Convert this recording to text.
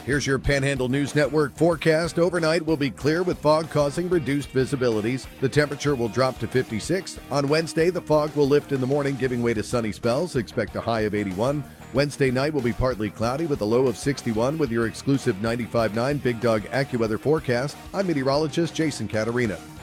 Here's your Panhandle News Network forecast. Overnight will be clear with fog causing reduced visibilities. The temperature will drop to 56. On Wednesday, the fog will lift in the morning, giving way to sunny spells. Expect a high of 81. Wednesday night will be partly cloudy with a low of 61 with your exclusive 95.9 Big Dog AccuWeather forecast. I'm meteorologist Jason Catarina.